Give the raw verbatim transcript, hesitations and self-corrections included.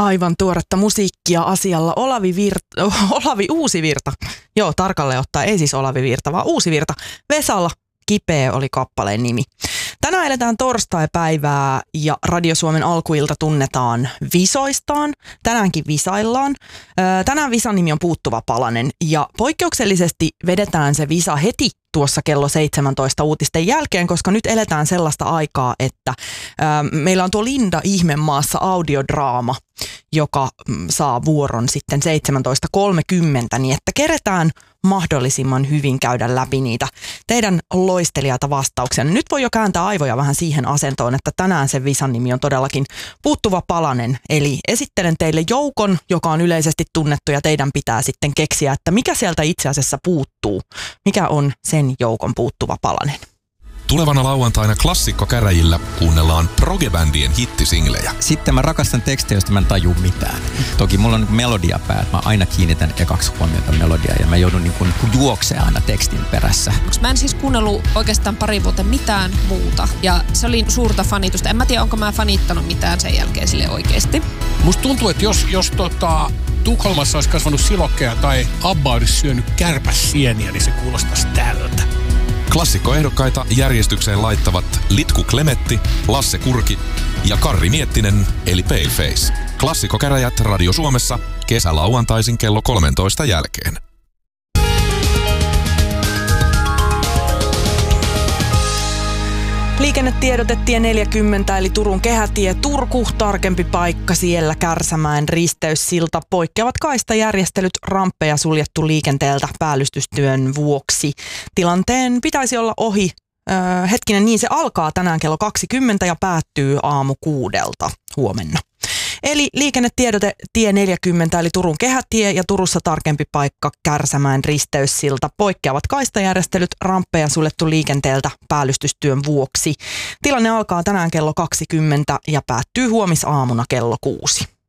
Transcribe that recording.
Aivan tuoretta musiikkia asialla Olavi, Virt- Olavi Uusivirta. Joo, tarkalleen ottaen ei siis Olavi Virta, vaan Uusivirta. Vesalla Kipeä oli kappaleen nimi. Tänään eletään torstai-päivää ja Radio Suomen alkuilta tunnetaan visoistaan. Tänäänkin visaillaan. Tänään visan nimi on Puuttuva palanen ja poikkeuksellisesti vedetään se visa heti tuossa kello seitsemäntoista uutisten jälkeen, koska nyt eletään sellaista aikaa, että ää, meillä on tuo Linda Ihmemaassa audiodraama, joka m, saa vuoron sitten seitsemäntoista kolmekymmentä, niin että keretään mahdollisimman hyvin käydä läpi niitä teidän loistelijaita vastauksia. Nyt voi jo kääntää aivoja vähän siihen asentoon, että tänään sen visan nimi on todellakin Puuttuva palanen. Eli esittelen teille joukon, joka on yleisesti tunnettu ja teidän pitää sitten keksiä, että mikä sieltä itse asiassa puuttuu. Mikä on sen joukon puuttuva palanen? Tulevana lauantaina klassikkokäräjillä kuunnellaan progebändien hittisinglejä. Sitten mä rakastan tekstejä, joista mä en taju mitään. Toki mulla on niin melodia pää, mä aina kiinnitän ekaksi huomiota melodiaa ja mä joudun niin kuin juoksemaan aina tekstin perässä. Mä en siis kuunnellut oikeastaan pari vuotta mitään muuta ja se oli suurta fanitusta. En mä tiedä, onko mä fanittanut mitään sen jälkeen sille oikeasti. Musta tuntuu, että jos, jos tota, Tukholmassa olisi kasvanut silokkeja tai Abba olisi syönyt kärpäsieniä, niin se kuulostaisi tältä. Klassikkoehdokkaita järjestykseen laittavat Litku Klemetti, Lasse Kurki ja Karri Miettinen eli Paleface. Klassikkokäräjät Radio Suomessa kesälauantaisin kello kolmentoista jälkeen. Liikennetiedote tie neljäkymmentä eli Turun kehätie Turku, tarkempi paikka siellä Kärsämäen risteyssilta. Poikkeavat kaistajärjestelyt, ramppeja suljettu liikenteeltä päällystystyön vuoksi. Tilanteen pitäisi olla ohi. Öö, hetkinen, niin se alkaa tänään kello kaksikymmentä ja päättyy aamu kuudelta huomenna. Eli liikennetiedote tie neljäkymmentä eli Turun kehätie ja Turussa tarkempi paikka Kärsämäen risteyssilta. Poikkeavat kaistajärjestelyt, ramppeja suljettu liikenteeltä päällystystyön vuoksi. Tilanne alkaa tänään kello kaksikymmentä ja päättyy huomisaamuna kello kuusi.